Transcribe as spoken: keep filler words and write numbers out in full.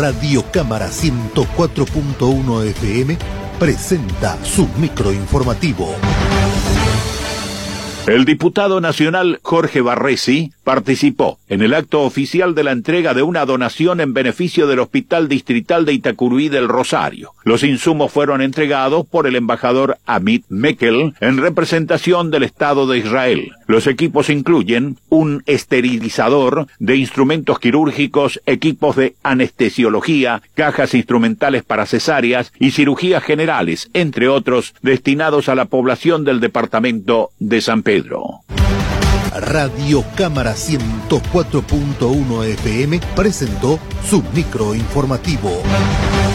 Radio Cámara ciento cuatro punto uno F M presenta su microinformativo. El diputado nacional Jorge Barresi participó en el acto oficial de la entrega de una donación en beneficio del Hospital Distrital de Itacurubí del Rosario. Los insumos fueron entregados por el embajador Amit Mekel en representación del Estado de Israel. Los equipos incluyen un esterilizador de instrumentos quirúrgicos, equipos de anestesiología, cajas instrumentales para cesáreas y cirugías generales, entre otros, destinados a la población del departamento de San Pedro. Radio Cámara ciento cuatro punto uno F M presentó su microinformativo.